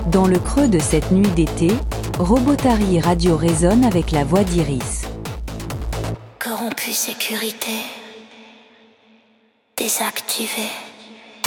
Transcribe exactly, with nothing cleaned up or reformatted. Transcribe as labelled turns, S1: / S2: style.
S1: Dans le creux de cette nuit d'été, Robotari Radio résonne avec la voix d'Iris.
S2: Corrompu sécurité. Désactivé.